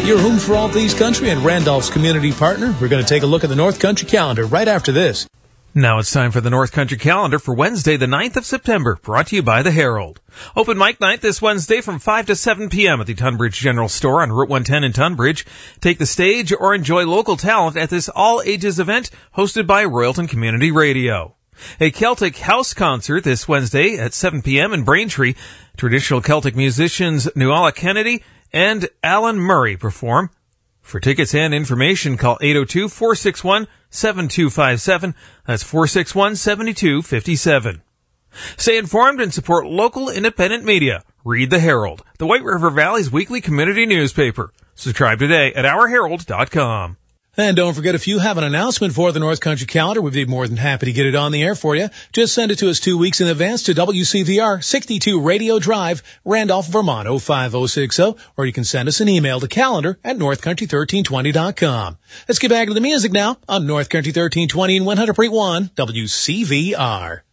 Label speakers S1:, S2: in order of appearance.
S1: Your home for all things country and Randolph's community partner. We're going to take a look at the North Country calendar right after this.
S2: Now it's time for the North Country calendar for Wednesday, the 9th of September, brought to you by the Herald. Open mic night this Wednesday from 5 to 7 p.m. at the Tunbridge General Store on Route 110 in Tunbridge. Take the stage or enjoy local talent at this all-ages event hosted by Royalton Community Radio. A Celtic house concert this Wednesday at 7 p.m. in Braintree. Traditional Celtic musicians Nuala Kennedy and Alan Murray perform. For tickets and information, call 802-461-7257. That's 461-7257. Stay informed and support local independent media. Read the Herald, the White River Valley's weekly community newspaper. Subscribe today at ourherald.com.
S1: And don't forget, if you have an announcement for the North Country calendar, we'd be more than happy to get it on the air for you. Just send it to us 2 weeks in advance to WCVR 62 Radio Drive, Randolph, Vermont 05060, or you can send us an email to calendar@northcountry1320.com. Let's get back to the music now on North Country 1320 and 100.1 WCVR.